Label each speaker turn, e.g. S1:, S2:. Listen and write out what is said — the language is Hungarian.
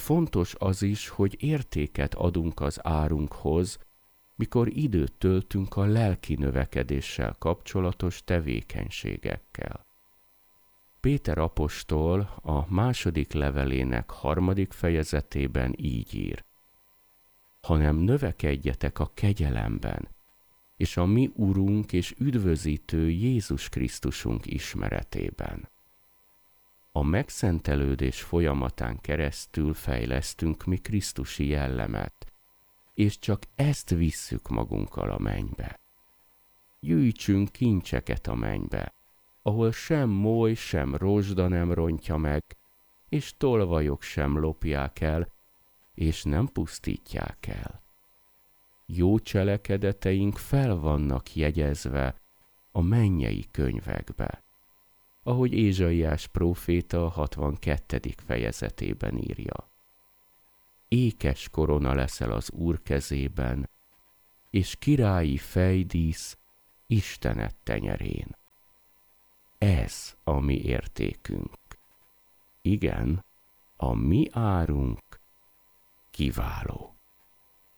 S1: fontos az is, hogy értéket adunk az árunkhoz, mikor időt töltünk a lelki növekedéssel kapcsolatos tevékenységekkel. Péter apostol a második levelének 3. fejezetében így ír: hanem növekedjetek a kegyelemben, és a mi Urunk és üdvözítő Jézus Krisztusunk ismeretében. A megszentelődés folyamatán keresztül fejlesztünk mi krisztusi jellemet, és csak ezt visszük magunkkal a mennybe. Gyűjtsünk kincseket a mennybe, ahol sem moly, sem rozsda nem rontja meg, és tolvajok sem lopják el, és nem pusztítják el. Jó cselekedeteink fel vannak jegyezve a mennyei könyvekbe, ahogy Ézsaiás próféta 62. fejezetében írja. Ékes korona leszel az Úr kezében, és királyi fejdísz Istenet tenyerén. Ez a mi értékünk. Igen, a mi árunk kiváló.